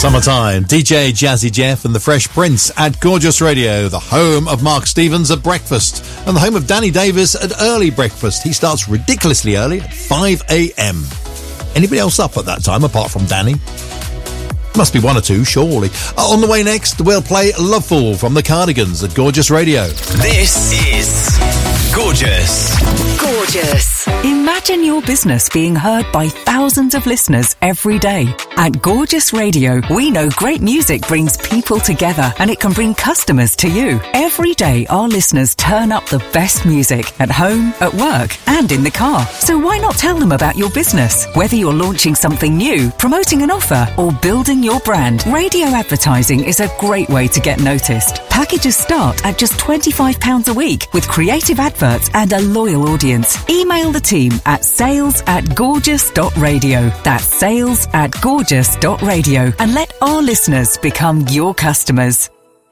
Summertime, DJ Jazzy Jeff and the Fresh Prince at Gorgeous Radio, the home of Mark Stevens at breakfast and the home of Danny Davis at early breakfast. He starts ridiculously early at 5 a.m. Anybody else up at that time apart from Danny? Must be one or two, surely. On the way next, we'll play Loveful from the Cardigans at Gorgeous Radio. This is Gorgeous. Gorgeous. Imagine your business being heard by thousands of listeners every day. At Gorgeous Radio, we know great music brings people together and it can bring customers to you. Every day, our listeners turn up the best music at home, at work, and in the car. So why not tell them about your business? Whether you're launching something new, promoting an offer, or building your brand, radio advertising is a great way to get noticed. Packages start at just £25 a week with creative adverts and a loyal audience. Email the team at sales@gorgeous.radio. That's sales@gorgeous.radio and let our listeners become your customers.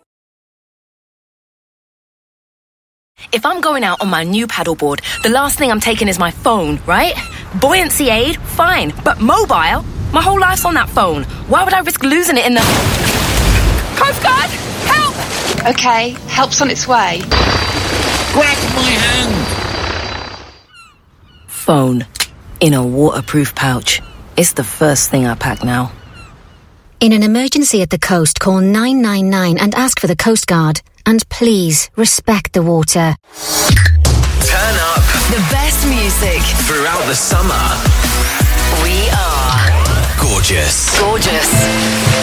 If I'm going out on my new paddleboard, the last thing I'm taking is my phone, right? Buoyancy aid, fine. But mobile? My whole life's on that phone. Why would I risk losing it in the... Coast Guard! Help! Okay, help's on its way. Grab my hand! Phone. In a waterproof pouch. It's the first thing I pack now. In an emergency at the coast, call 999 and ask for the Coast Guard. And please, respect the water. Turn up The best music. throughout the summer. We are Gorgeous. Gorgeous.